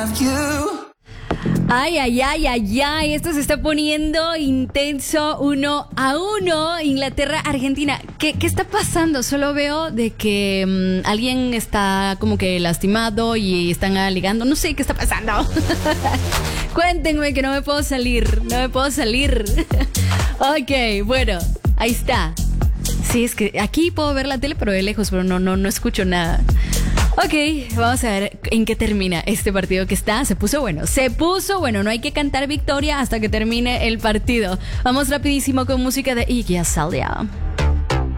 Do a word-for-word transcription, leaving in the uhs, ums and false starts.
have you. Ay, ay, ay, ay, ay, esto se está poniendo intenso, uno a uno, Inglaterra, Argentina. ¿Qué, qué está pasando? Solo veo de que um, alguien está como que lastimado y están alegando, no sé qué está pasando. Cuéntenme que no me puedo salir, no me puedo salir. Ok, bueno, ahí está. Sí, es que aquí puedo ver la tele pero de lejos, pero no, no, no escucho nada. Ok, vamos a ver en qué termina este partido que está. Se puso bueno, se puso bueno. No hay que cantar victoria hasta que termine el partido. Vamos rapidísimo con música de Iggy Azalea.